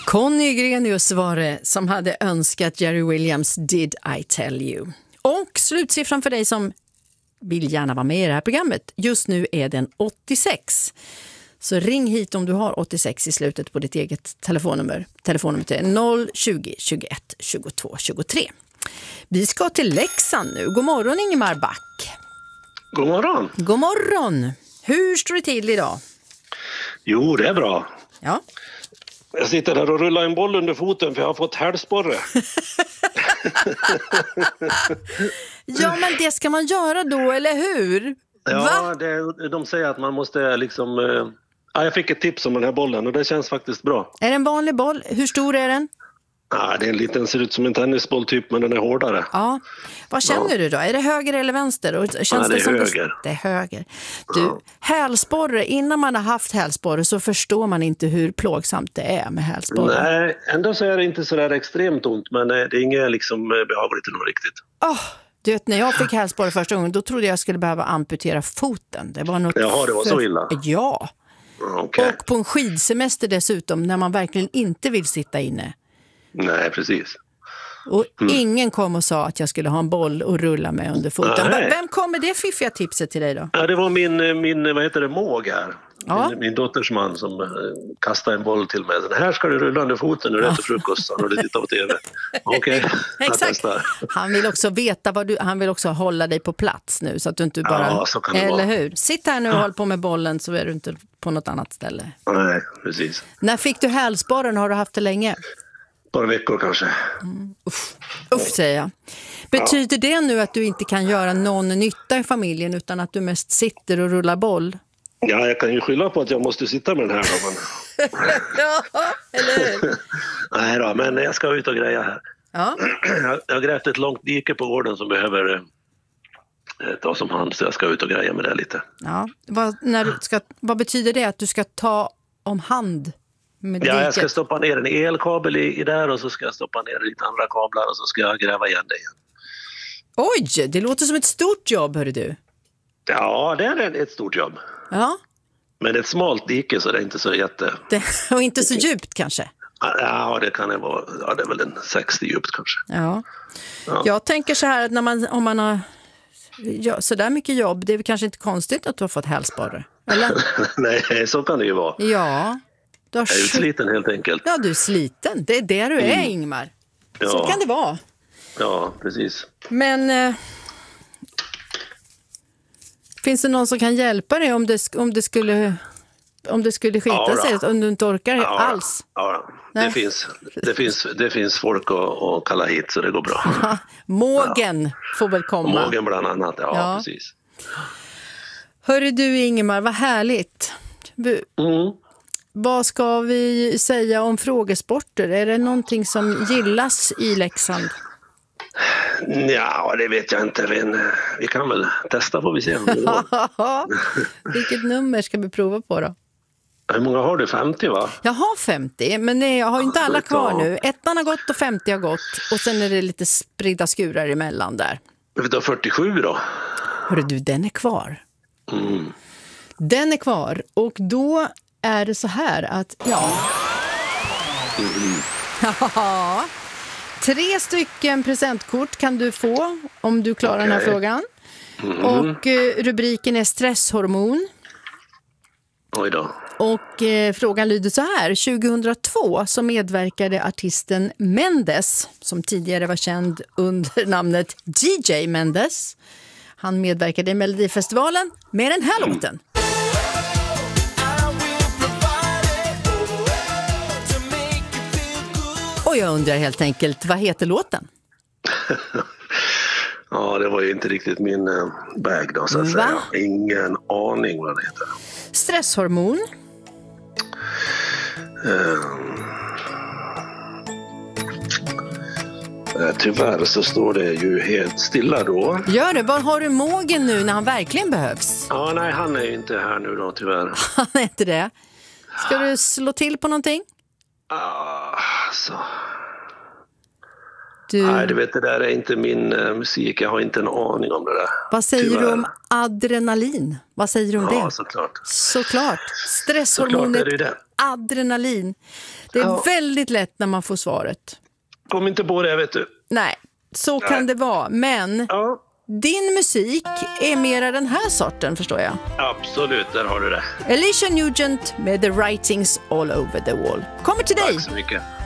Conny Grenius var det som hade önskat Jerry Williams Did I Tell You. Och slutsiffran för dig som vill gärna vara med i det här programmet. Just nu är den 86. Så ring hit om du har 86 i slutet på ditt eget telefonnummer. Telefonnumret är 020 21 22 23. Vi ska till Leksand nu. God morgon Ingemar Back. God morgon. God morgon. Hur står det till idag? Jo, det är bra. Ja. Jag sitter där och rullar en boll under foten för jag har fått hälsporre. Ja, men det ska man göra då, eller hur? Ja, de säger att man måste liksom... jag fick ett tips om den här bollen och det känns faktiskt bra. Är det en vanlig boll? Hur stor är den? Det är en liten, ser ut som en tennisboll typ, men den är hårdare. Ja. Vad känner du då? Är det höger eller vänster? Och känns det är som höger. Det är höger. Du, hälsporre, innan man har haft hälsporre så förstår man inte hur plågsamt det är med hälsporre. Nej, ändå så är det inte så där extremt ont, men det är inget liksom behagligt nog riktigt. Du vet, när jag fick hälsporre första gången, då trodde jag skulle behöva amputera foten. Det var något det var så illa? Ja. Okay. Och på en skidsemester dessutom, när man verkligen inte vill sitta inne. Nej, precis. Och ingen kom och sa att jag skulle ha en boll och rulla med under foten. Vem kom med det fiffiga tipset till dig då? Ja, det var min vad heter det, måg här. Ja. Min dotters man som kastade en boll till mig. Här ska du rulla under foten när du äter frukost och du tittar på tv. Okej, exakt. Han vill också veta han vill också hålla dig på plats nu så att du inte bara... Ja, så kan det eller vara. Hur? Sitt här nu och håll på med bollen så är du inte på något annat ställe. Nej, precis. När fick du hälsporren? Har du haft det länge? Bara veckor kanske. Uff, säger jag. Betyder det nu att du inte kan göra någon nytta i familjen utan att du mest sitter och rullar boll? Ja, jag kan ju skylla på att jag måste sitta med den här då, men... Ja, eller hur? Nej då, men jag ska ut och greja här. Ja. Jag har grävt ett långt dike på gården som behöver tas om hand, så jag ska ut och greja med det lite. Ja. Vad betyder det att du ska ta om hand med diket? Ja, jag ska stoppa ner en elkabel i där och så ska jag stoppa ner lite andra kablar och så ska jag gräva igen det igen. Oj, det låter som ett stort jobb, hörru du. Ja, det är ett stort jobb. Ja. Men ett smalt dike så det är inte så och inte så djupt kanske? Ja, det kan det vara. Ja, det är väl en 60 djupt kanske. Ja. Jag tänker så här att om man har så där mycket jobb, det är kanske inte konstigt att du har fått hälsporre, eller? Nej, så kan det ju vara. Ja. Jag är sliten helt enkelt. Ja, du är sliten. Det är det du är, Ingmar. Ja. Så kan det vara. Ja, precis. Men finns det någon som kan hjälpa dig om det skulle skita sig, om du inte orkar alls? Ja, det finns folk att kalla hit så det går bra. Mågen får väl komma. Mågen bland annat, ja. Precis. Hörru du Ingemar, vad härligt. Vad ska vi säga om frågesporter? Är det någonting som gillas i Leksand? Ja, det vet jag inte. Vi kan väl testa, får vi se. Vilket nummer ska vi prova på då? Hur många har du? 50 va? Jag har 50, men jag har inte alla kvar nu. Ettan har gått och 50 har gått. Och sen är det lite spridda skurar emellan där. Vi tar 47 då. Hörru du, den är kvar. Den är kvar. Och då är det så här att, Ja, 3 stycken presentkort kan du få om du klarar den här frågan. Och rubriken är stresshormon. Oj då. Och frågan lyder så här. 2002 så medverkade artisten Mendes, som tidigare var känd under namnet DJ Mendes. Han medverkade i Melodifestivalen med den här låten. Och jag undrar helt enkelt, vad heter låten? Ja, det var ju inte riktigt min bag då, så att säga. Ingen aning vad det heter. Stresshormon. Tyvärr så står det ju helt stilla då. Gör det, var har du Mågen nu när han verkligen behövs? Ja, nej, han är ju inte här nu då, tyvärr. Han är inte det. Ska du slå till på någonting? Så. Nej, du vet, det där är inte min musik. Jag har inte en aning om det där. Vad säger du om adrenalin? Vad säger du om det? Ja, såklart. Såklart. Stresshormonet Såklart är det. Adrenalin. Det är väldigt lätt när man får svaret. Kom inte på det, vet du. Nej, så kan det vara. Men din musik är mera den här sorten, förstår jag. Absolut, där har du det. Alicia Nugent med The Writings All Over the Wall. Kommer till dig. Tack så mycket.